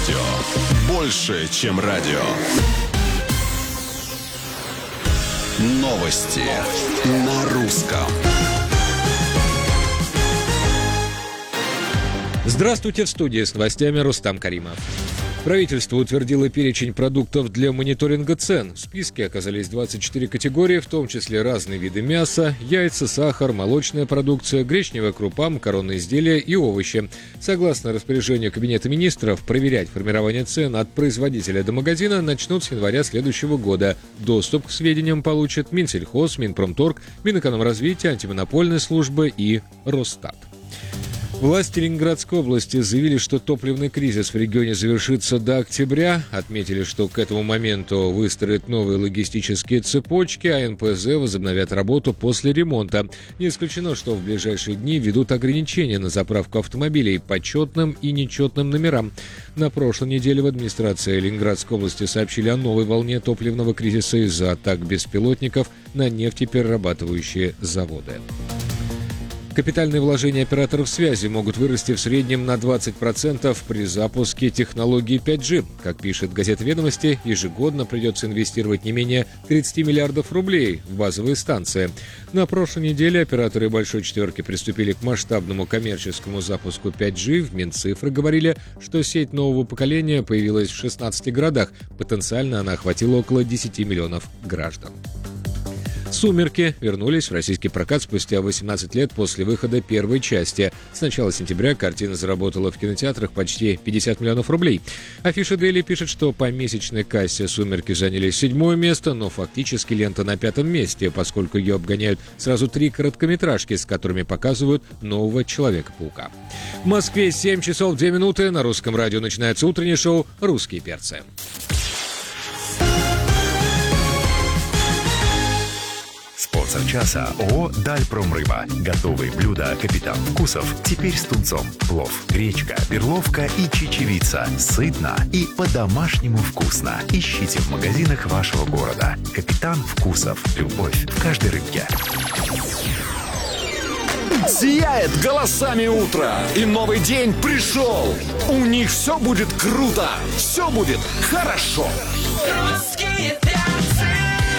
радио. Больше, чем радио. Новости на русском. Здравствуйте, в студии с новостями Рустам Каримов. Правительство утвердило перечень продуктов для мониторинга цен. В списке оказались 24 категории, в том числе разные виды мяса, яйца, сахар, молочная продукция, гречневая крупа, макаронные изделия и овощи. Согласно распоряжению Кабинета министров, проверять формирование цен от производителя до магазина начнут с января следующего года. Доступ к сведениям получат Минсельхоз, Минпромторг, Минэкономразвития, Антимонопольная служба и Росстат. Власти Ленинградской области заявили, что топливный кризис в регионе завершится до октября. Отметили, что к этому моменту выстроят новые логистические цепочки, а НПЗ возобновят работу после ремонта. Не исключено, что в ближайшие дни введут ограничения на заправку автомобилей по четным и нечетным номерам. На прошлой неделе в администрации Ленинградской области сообщили о новой волне топливного кризиса из-за атак беспилотников на нефтеперерабатывающие заводы. Капитальные вложения операторов связи могут вырасти в среднем на 20% при запуске технологии 5G. Как пишет газета «Ведомости», ежегодно придется инвестировать не менее 30 миллиардов рублей в базовые станции. На прошлой неделе операторы «Большой четверки» приступили к масштабному коммерческому запуску 5G. В Минцифры говорили, что сеть нового поколения появилась в 16 городах. Потенциально она охватила около 10 миллионов граждан. «Сумерки» вернулись в российский прокат спустя 18 лет после выхода первой части. С начала сентября картина заработала в кинотеатрах почти 50 миллионов рублей. Афиша Daily пишет, что по месячной кассе «Сумерки» заняли 7-е место, но фактически лента на 5-м месте, поскольку ее обгоняют сразу 3 короткометражки, с которыми показывают нового Человека-паука. В Москве 7 часов 2 минуты. На русском радио начинается утреннее шоу «Русские перцы». Спонсор часа ООО «Дальпромрыба». Готовые блюда «Капитан Вкусов» теперь с тунцом. Плов, гречка, перловка и чечевица. Сытно и по-домашнему вкусно. Ищите в магазинах вашего города. «Капитан Вкусов». Любовь в каждой рыбке. Сияет голосами утро, и новый день пришел. У них все будет круто, все будет хорошо. Русские перцы.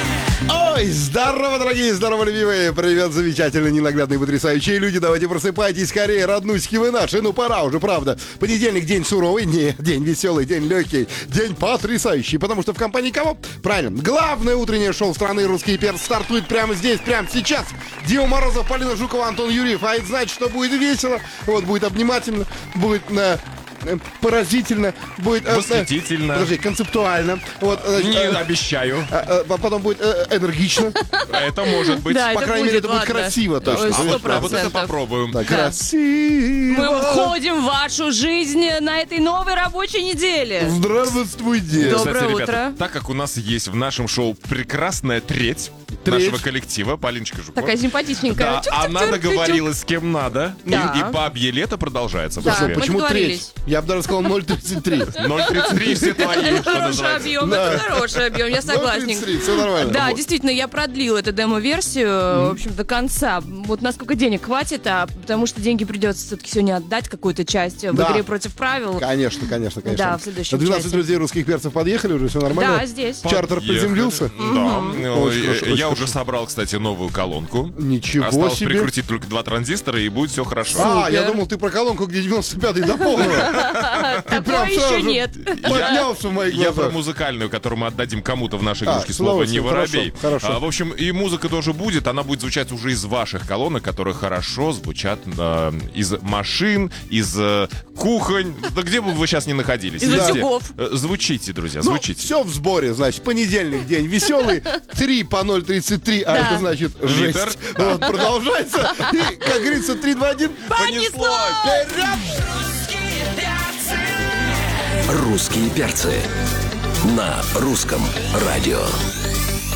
Ой, здорово, дорогие, здорово, любимые. Привет, замечательные, ненаглядные, потрясающие люди. Давайте просыпайтесь скорее, роднусики вы наши. Ну, пора уже, правда. Понедельник день суровый, не, день веселый, день легкий, день потрясающий. Потому что в компании кого? Правильно, главное утреннее шоу страны «Русские перцы» стартует прямо здесь, прямо сейчас. Дима Морозов, Полина Жукова, Антон Юрьев. А это значит, что будет весело, вот, будет обнимательно, будет поразительно, будет восхитительно. Подожди, концептуально. Вот, не обещаю. Потом будет энергично. Это может быть. Да, По крайней мере, это будет красиво точно. А вот это попробуем. Да, красиво. Мы входим в вашу жизнь на этой новой рабочей неделе. Здравствуйте. Доброе Кстати, утро. ребята, так как у нас есть в нашем шоу прекрасная треть нашего коллектива, Полиночка Жукова. Такая симпатичненькая. Да, она договорилась с кем надо, Да. и бабье лето продолжается. Да, Слушай, мы Почему договорились. треть? Я бы даже сказал 0,33. 0,33 все твои, что Хороший называется. объем, Да. это хороший объем, я согласна. 0,33, все нормально. Да, Вот. действительно, я продлила эту демо-версию, в общем, до конца. Вот насколько денег хватит, потому что деньги придется все-таки сегодня отдать, какую-то часть в Да. игре против правил. Конечно. Да, в следующем 12 часе. друзей русских перцев подъехали уже, все нормально? Да, здесь. Чартер приземлился? Да. Очень хорошо, очень Я хорошо. уже собрал, кстати, новую колонку. Ничего Осталось себе. прикрутить только 2 транзистора, и будет все хорошо. А, я думал, ты про колонку, где 95-й до полного. Такого прям еще сразу нет. Поднялся в моих Я про глазах. музыкальную, которую мы отдадим кому-то в нашей игрушке, с слово «Не удовольствием, воробей». хорошо. В общем, и музыка тоже будет. Она будет звучать уже из ваших колонок, которые хорошо звучат из машин, из кухонь. Да где бы вы сейчас ни находились. Из Везде. утюгов. Звучите, друзья, Ну, звучите. все в сборе, значит, понедельник день веселый, 3 по 0,33, а Да. это значит Литр. жесть. Вот, продолжается. И, как говорится, 3, 2, 1. Понеслось! «Русские перцы» на русском радио.